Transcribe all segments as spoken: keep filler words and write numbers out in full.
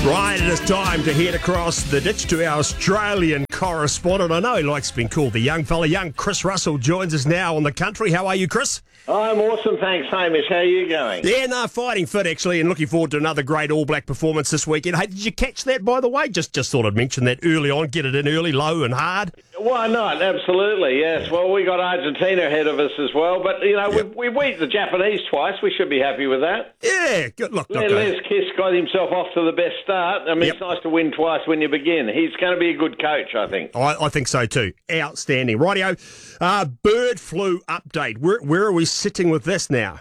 Right, it is time to head across the ditch to our Australian correspondent. I know he likes being called the young fella. Young Chris Russell joins us now on the country. How are you, Chris? I'm awesome, thanks, Hamish. How are you going? Yeah, no, fighting fit, actually, and looking forward to another great All Black performance this weekend. Hey, did you catch that, by the way? Just just thought I'd mention that early on. Get it in early, low and hard. Why not? Absolutely, yes. Yeah. Well, we got Argentina ahead of us as well, but, you know, yep. we, we beat the Japanese twice. We should be happy with that. Yeah, good. Look, Les, Les Kiss got himself off to the best start. I mean, yep. It's nice to win twice when you begin. He's going to be a good coach, I think. I, I think so too. Outstanding. Rightio. Uh, bird flu update. Where, where are we sitting with this now?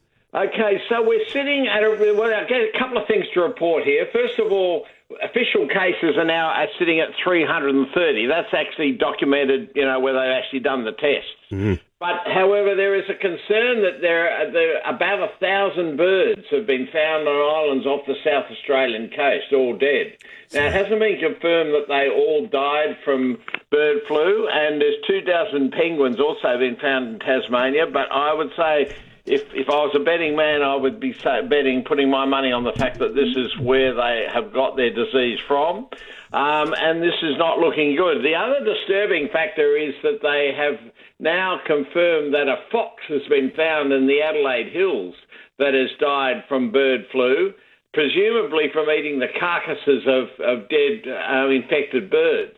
Okay, so we're sitting at a, well, I've got a couple of things to report here. First of all, official cases are now at sitting at three hundred thirty. That's actually documented, you know, where they've actually done the tests. Mm-hmm. But, however, there is a concern that there, there about a thousand birds have been found on islands off the South Australian coast, all dead. Now, it hasn't been confirmed that they all died from bird flu, and there's two dozen penguins also been found in Tasmania, but I would say If if I was a betting man, I would be betting, putting my money on the fact that this is where they have got their disease from, um, and this is not looking good. The other disturbing factor is that they have now confirmed that a fox has been found in the Adelaide Hills that has died from bird flu, presumably from eating the carcasses of, of dead uh, infected birds.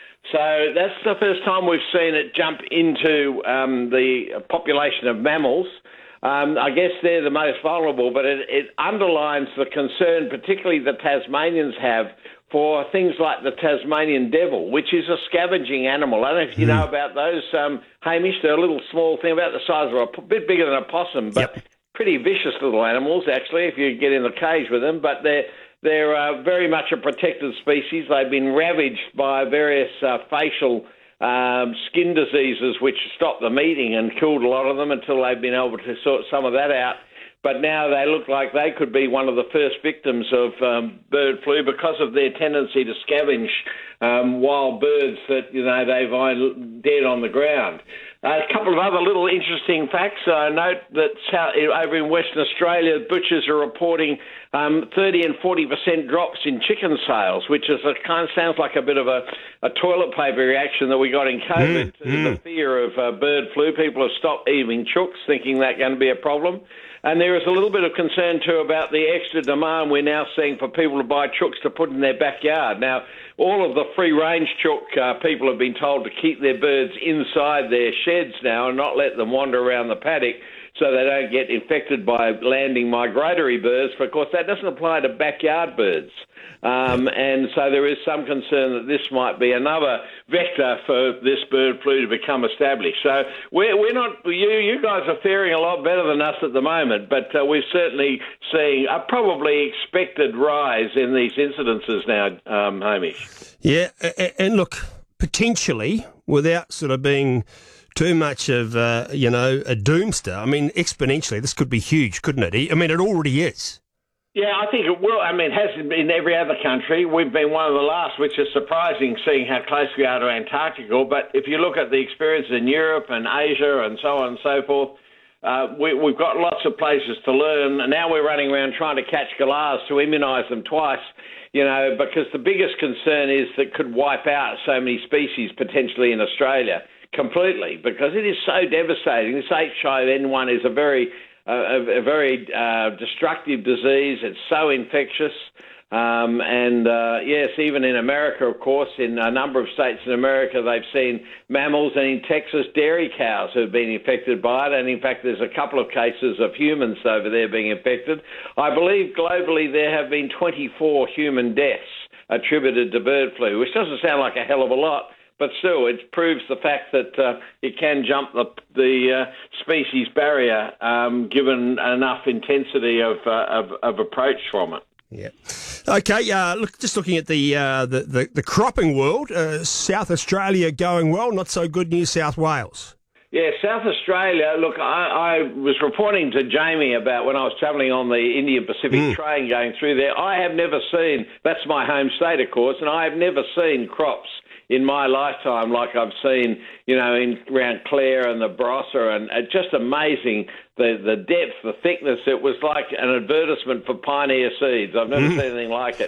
So that's the first time we've seen it jump into um, the population of mammals. Um, I guess they're the most vulnerable, but it, it underlines the concern, particularly the Tasmanians have, for things like the Tasmanian devil, which is a scavenging animal. I don't know if you know about those, um, Hamish. They're a little small thing, about the size of a, a bit bigger than a possum, but yep. pretty vicious little animals, actually, if you get in the cage with them. But they're they're uh, very much a protected species. They've been ravaged by various uh, facial Um, skin diseases which stopped them eating and killed a lot of them until they've been able to sort some of that out. But now they look like they could be one of the first victims of um, bird flu because of their tendency to scavenge um, wild birds that, you know, they find dead on the ground. Uh, a couple of other little interesting facts. I uh, note that south, over in Western Australia, butchers are reporting um, thirty and forty percent drops in chicken sales, which is a kind of sounds like a bit of a, a toilet paper reaction that we got in COVID. Mm, mm. The fear of uh, bird flu. People have stopped eating chooks, thinking that's going to be a problem. And there is a little bit of concern, too, about the extra demand we're now seeing for people to buy chooks to put in their backyard. Now, all of the free-range chook uh, people have been told to keep their birds inside their sheds now and not let them wander around the paddock so they don't get infected by landing migratory birds. But, of course, that doesn't apply to backyard birds. Um, and so there is some concern that this might be another vector for this bird flu to become established. So we're, we're not, you, you guys are faring a lot better than us at the moment, but uh, we're certainly seeing a probably expected rise in these incidences now, um, Hamish. Yeah, and look, potentially, without sort of being too much of, uh, you know, a doomster, I mean, exponentially, this could be huge, couldn't it? I mean, it already is. Yeah, I think it will. I mean, it has in every other country. We've been one of the last, which is surprising, seeing how close we are to Antarctica. But if you look at the experience in Europe and Asia and so on and so forth, uh, we, we've got lots of places to learn. And now we're running around trying to catch galahs to immunise them twice, you know, because the biggest concern is that could wipe out so many species potentially in Australia completely, because it is so devastating. This H I N one is a very... A, a very uh, destructive disease. It's so infectious. Um, and, uh, yes, even in America, of course, in a number of states in America, they've seen mammals, and in Texas, dairy cows have been infected by it. And, in fact, there's a couple of cases of humans over there being infected. I believe globally there have been twenty-four human deaths attributed to bird flu, which doesn't sound like a hell of a lot. But still, it proves the fact that uh, it can jump the, the uh, species barrier um, given enough intensity of, uh, of of approach from it. Yeah. Okay. Uh, look, just looking at the uh, the, the the cropping world, uh, South Australia going well, not so good. New South Wales. Yeah, South Australia. Look, I, I was reporting to Jamie about when I was travelling on the Indian Pacific mm. train going through there. I have never seen. That's my home state, of course, and I have never seen crops in my lifetime like I've seen, you know, in around Clare and the Barossa, and uh, just amazing the the depth, the thickness. It was like an advertisement for Pioneer Seeds. I've never mm. seen anything like it.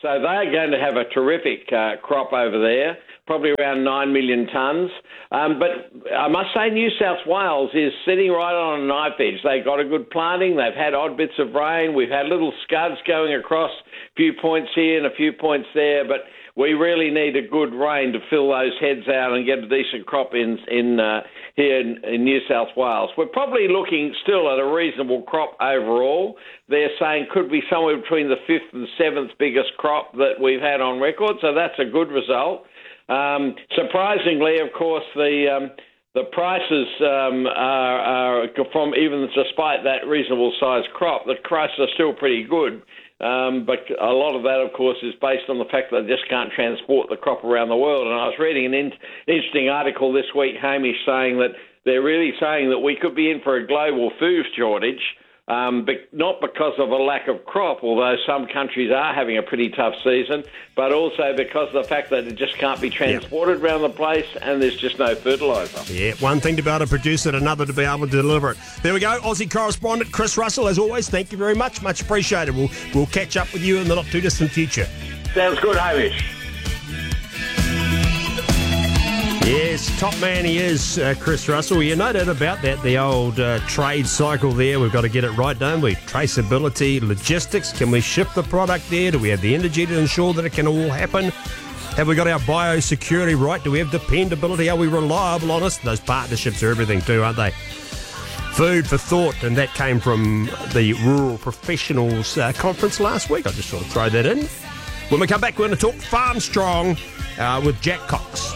So they're going to have a terrific uh, crop over there, probably around nine million tonnes. Um, but I must say New South Wales is sitting right on a knife edge. They've got a good planting. They've had odd bits of rain. We've had little scuds going across, a few points here and a few points there. But we really need a good rain to fill those heads out and get a decent crop in in uh, here in, in New South Wales. We're probably looking still at a reasonable crop overall. They're saying could be somewhere between the fifth and seventh biggest crop that we've had on record, so that's a good result. Um, surprisingly, of course, the um, the prices um, are, are from even despite that reasonable sized crop, the prices are still pretty good. Um, but a lot of that, of course, is based on the fact that they just can't transport the crop around the world. And I was reading an in- interesting article this week, Hamish, saying that they're really saying that we could be in for a global food shortage, um, but not because of a lack of crop, although some countries are having a pretty tough season, but also because of the fact that it just can't be transported yep. around the place and there's just no fertiliser. Yeah, one thing to be able to produce it, another to be able to deliver it. There we go, Aussie correspondent Chris Russell, as always, thank you very much, much appreciated. We'll, we'll catch up with you in the not too distant future. Sounds good, Hamish. Yes, top man he is, uh, Chris Russell. You know that about that, the old uh, trade cycle there. We've got to get it right, don't we? Traceability, logistics. Can we ship the product there? Do we have the energy to ensure that it can all happen? Have we got our biosecurity right? Do we have dependability? Are we reliable on us? Those partnerships are everything too, aren't they? Food for thought, and that came from the Rural Professionals uh, Conference last week. I just sort of throw that in. When we come back, we're going to talk Farm Strong uh, with Jack Cox.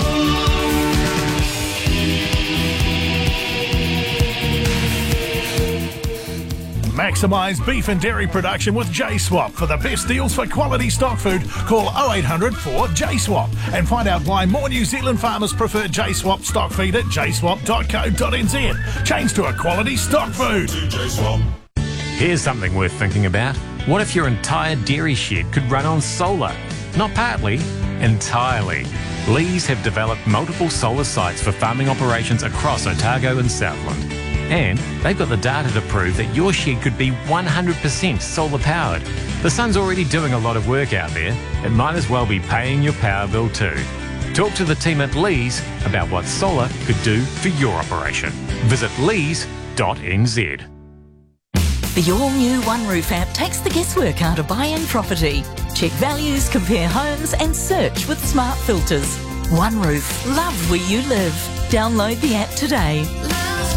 Maximise beef and dairy production with J-Swap. For the best deals for quality stock food, call oh eight hundred four J swap and find out why more New Zealand farmers prefer J-Swap stock feed at j swap dot co dot n z. Change to a quality stock food. Here's something worth thinking about. What if your entire dairy shed could run on solar? Not partly, entirely. Lees have developed multiple solar sites for farming operations across Otago and Southland. And they've got the data to prove that your shed could be one hundred percent solar powered. The sun's already doing a lot of work out there. It might as well be paying your power bill too. Talk to the team at Lees about what solar could do for your operation. Visit lees dot n z. The all-new One Roof app takes the guesswork out of buying property. Check values, compare homes and search with smart filters. One Roof, love where you live. Download the app today.